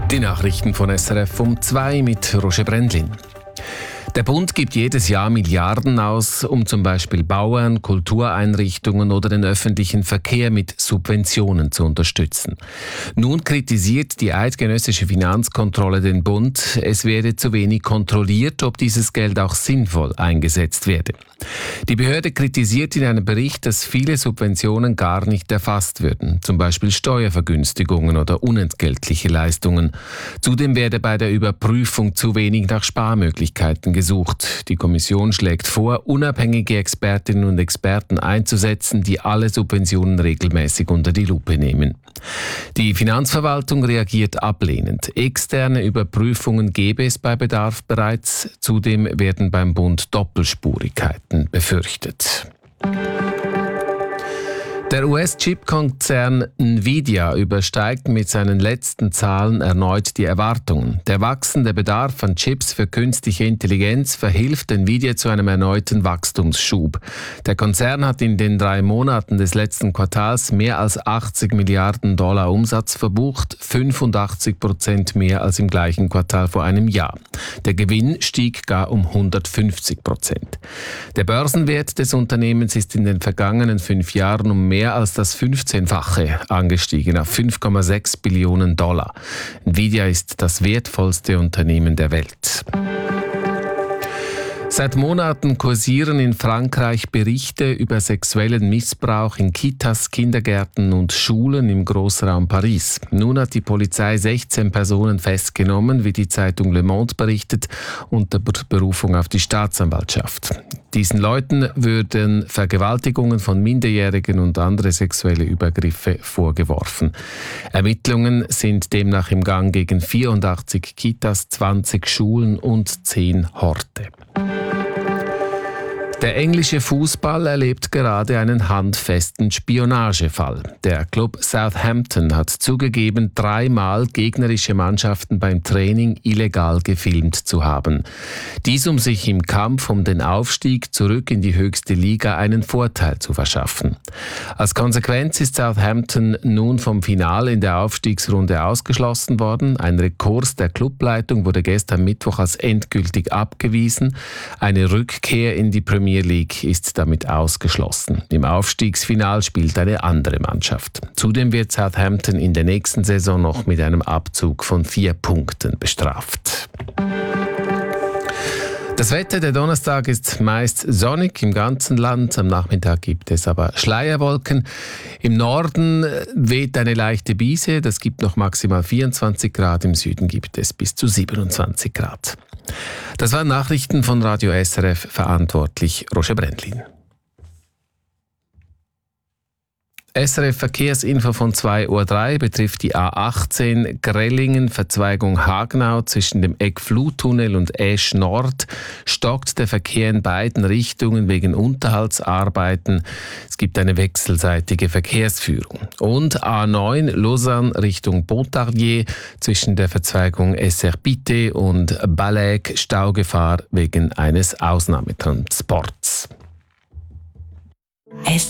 Die Nachrichten von SRF um 2 mit Roger Brendlin. Der Bund gibt jedes Jahr Milliarden aus, um zum Beispiel Bauern, Kultureinrichtungen oder den öffentlichen Verkehr mit Subventionen zu unterstützen. Nun kritisiert die eidgenössische Finanzkontrolle den Bund, es werde zu wenig kontrolliert, ob dieses Geld auch sinnvoll eingesetzt werde. Die Behörde kritisiert in einem Bericht, dass viele Subventionen gar nicht erfasst würden, zum Beispiel Steuervergünstigungen oder unentgeltliche Leistungen. Zudem werde bei der Überprüfung zu wenig nach Sparmöglichkeiten gesucht. Die Kommission schlägt vor, unabhängige Expertinnen und Experten einzusetzen, die alle Subventionen regelmäßig unter die Lupe nehmen. Die Finanzverwaltung reagiert ablehnend. Externe Überprüfungen gäbe es bei Bedarf bereits. Zudem werden beim Bund Doppelspurigkeiten befürchtet. Der US-Chip-Konzern Nvidia übersteigt mit seinen letzten Zahlen erneut die Erwartungen. Der wachsende Bedarf an Chips für künstliche Intelligenz verhilft Nvidia zu einem erneuten Wachstumsschub. Der Konzern hat in den 3 Monaten des letzten Quartals mehr als 80 Milliarden Dollar Umsatz verbucht, 85% mehr als im gleichen Quartal vor einem Jahr. Der Gewinn stieg gar um 150%. Der Börsenwert des Unternehmens ist in den vergangenen 5 Jahren um mehr als das 15-fache angestiegen auf 5,6 Billionen Dollar. Nvidia ist das wertvollste Unternehmen der Welt. Seit Monaten kursieren in Frankreich Berichte über sexuellen Missbrauch in Kitas, Kindergärten und Schulen im Großraum Paris. Nun hat die Polizei 16 Personen festgenommen, wie die Zeitung Le Monde berichtet, unter Berufung auf die Staatsanwaltschaft. Diesen Leuten würden Vergewaltigungen von Minderjährigen und andere sexuelle Übergriffe vorgeworfen. Ermittlungen sind demnach im Gang gegen 84 Kitas, 20 Schulen und 10 Horte. Der englische Fußball erlebt gerade einen handfesten Spionagefall. Der Club Southampton hat zugegeben, 3-mal gegnerische Mannschaften beim Training illegal gefilmt zu haben. Dies, um sich im Kampf um den Aufstieg zurück in die höchste Liga einen Vorteil zu verschaffen. Als Konsequenz ist Southampton nun vom Finale in der Aufstiegsrunde ausgeschlossen worden. Ein Rekurs der Clubleitung wurde gestern Mittwoch als endgültig abgewiesen. Eine Rückkehr in die Premier League ist damit ausgeschlossen. Im Aufstiegsfinal spielt eine andere Mannschaft. Zudem wird Southampton in der nächsten Saison noch mit einem Abzug von 4 Punkten bestraft. Das Wetter der Donnerstag ist meist sonnig im ganzen Land. Am Nachmittag gibt es aber Schleierwolken. Im Norden weht eine leichte Brise. Das gibt noch maximal 24 Grad. Im Süden gibt es bis zu 27 Grad. Das waren Nachrichten von Radio SRF, verantwortlich Roger Brendlin. SRF Verkehrsinfo von 2.03 Uhr betrifft die A18 Grellingen, Verzweigung Hagenau zwischen dem Eckflutunnel und Esch Nord. Stockt der Verkehr in beiden Richtungen wegen Unterhaltsarbeiten. Es gibt eine wechselseitige Verkehrsführung. Und A9 Lausanne Richtung Pontarlier zwischen der Verzweigung Esserpite und Balek Staugefahr wegen eines Ausnahmetransports.